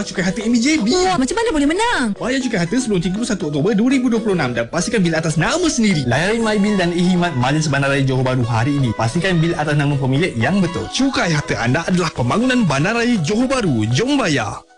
cukai harta MBJB. Wah, macam mana boleh menang? Bayar cukai harta sebelum 31 Oktober 2026 dan pastikan bil atas nama sendiri. Layari MyBill dan e-Himat Majlis Bandaraya Johor Bahru hari ini. Pastikan bil atas nama pemilik yang betul. Cukai harta anda adalah pembangunan Bandaraya Johor Bahru. Jom bayar.